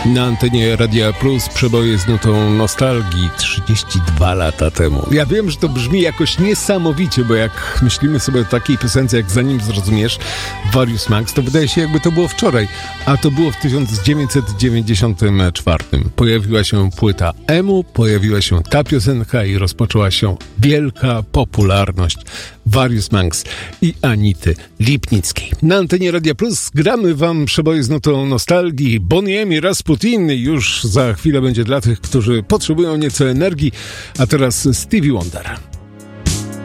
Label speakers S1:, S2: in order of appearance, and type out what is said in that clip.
S1: Na antenie Radia Plus przeboje z nutą nostalgii 32 lata temu. Ja wiem, że to brzmi jakoś niesamowicie, bo jak myślimy sobie o takiej piosence jak Zanim Zrozumiesz, Various Max, to wydaje się, jakby to było wczoraj, a to było w 1994. Pojawiła się płyta Emu, pojawiła się ta piosenka i rozpoczęła się wielka popularność Various Max i Anity Lipnickiej. Na antenie Radia Plus gramy wam przeboje z nutą nostalgii. Bonnie M i Rasputin już za chwilę będzie dla tych, którzy potrzebują nieco energii, a teraz Stevie Wonder.